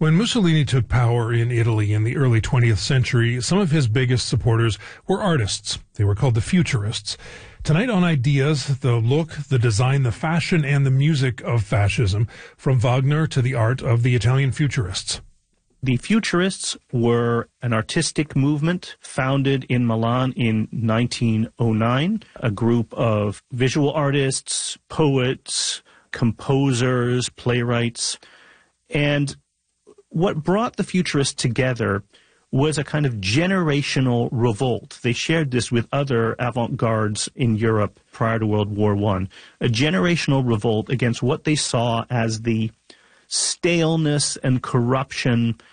When Mussolini took power in Italy in the early 20th century, some of his biggest supporters were artists. They were called the Futurists. Tonight on Ideas, the look, the design, the fashion, and the music of fascism, from Wagner to the art of the Italian Futurists. The Futurists were an artistic movement founded in Milan in 1909, a group of visual artists, poets, composers, playwrights, and what brought the Futurists together was a kind of generational revolt. They shared this with other avant-gardes in Europe prior to World War I, a generational revolt against what they saw as the staleness and corruption